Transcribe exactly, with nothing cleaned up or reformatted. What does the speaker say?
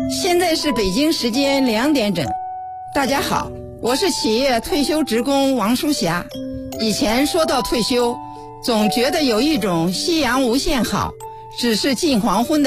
现在是北京时间两点整。大家好，我是企业退休职工王淑霞。以前说到退休，总觉得有一种夕阳无限好，只是近黄昏的